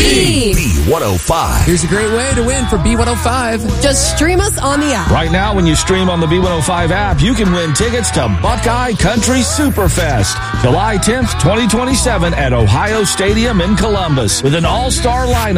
B105. Here's a great way to win for B105. Just stream us on the app. Right now, when you stream on the B105 app, you can win tickets to Buckeye Country Superfest, July 10th, 2027 at Ohio Stadium in Columbus with an all-star lineup.